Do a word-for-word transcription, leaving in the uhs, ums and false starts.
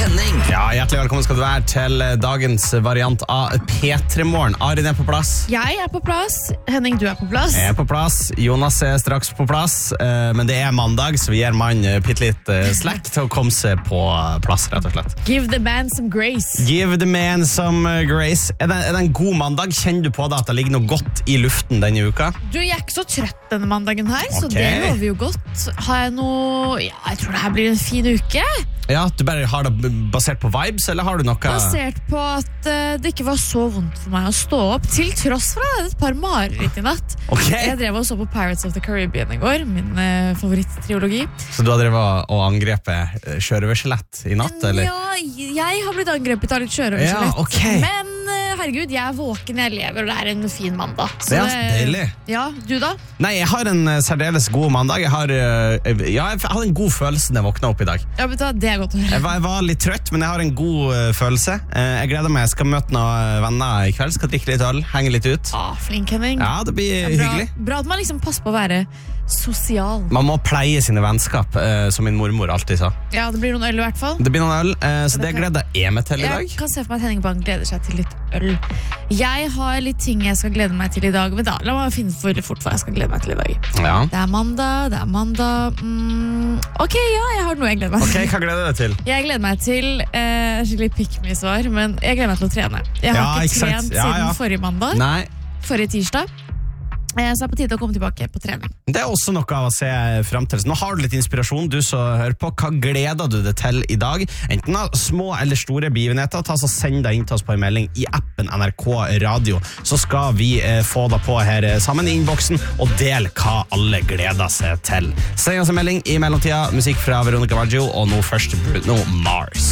Henning. Ja, hjertelig velkommen skal du være til dagens variant av P tre Morgen. Arin er på plass. Jeg er på plass. Henning, du er på plass. Jeg er på plass. Jonas er straks på plass. Men det er mandag, så vi gir mannen bitte litt slack til å komme seg på plass, rett og slett. Give the man some grace. Give the man some grace. Er det, er det en god mandag? Kjenner du på det at det ligger noe godt i luften denne uka? Du, jeg er ikke så trøtt denne mandagen her, så Ok. det lover jo godt. Har jeg noe... Ja, jeg tror det her blir en fin uke. Ja, du bare har det basert på vibes, eller har du noe... Basert på at uh, det ikke var så vondt for meg å stå opp, til tross for at jeg hadde et par mareritt i natt. Ok. Jeg drev og så på Pirates of the Caribbean i går, min uh, favoritt-triologi. Så du har drevet og angrepet uh, sjørøverskjelett i natt, eller? Ja, jeg har blitt angrepet av litt sjørøverskjelett. Ja, ok. Men uh, herregud, jeg er våken, jeg lever, og det er en fin mandag. Så Ja, det- deilig. Ja, du da? Nei, jeg har en uh, særdeles god mandag. Jeg har, uh, ja, jeg hadde en god følelse når jeg våknet opp i dag. Ja, vet du hva, det er godt å høre. Jeg var, jeg var litt trøtt, men jeg har en god uh, følelse. Uh, jeg gleder meg, jeg skal møte noen venner i kveld, skal drikke litt øl, henge litt ut. Ah, flink, Henning. Ja, det blir Bra, hyggelig. bra at man liksom passer på å være sosial. Man må pleie sine vennskap, uh, som min mormor alltid sa. Ja, det blir noen øl i hvert fall. Det blir noen øl, uh, så det det kan- gleder jeg meg til i Jeg dag. kan se for meg at Henning Bang gleder seg til litt øl. Jeg har litt ting jeg skal glede meg til i dag, men da, la meg finne for fort hva jeg skal glede meg til i dag. Ja. Det er mandag, det er mandag. Mm, ok, ja, jeg har noe jeg gleder meg Ok, til. hva gleder du deg til? Jeg gleder meg til eh, skikkelig pick me-svar, men jeg gleder meg til å trene. Jeg har Ja, ikke ikke sant? trent Ja, siden ja. forrige mandag, Nei, forrige tirsdag. Eh, så det er på tide å komme tilbake på trening. det er også noe av å se frem til. Så nå har du litt inspirasjon, du som hører på. Hva gleder du deg til i dag? Enten av små eller store begivenheter, ta så send deg inn til oss på en melding i appen N R K Radio. Så skal vi eh, få deg på her eh, sammen i innboksen og del hva alle gleder seg til. Send oss en melding i mellomtida. Musikk fra Veronica Maggio, og nå først Bruno Mars.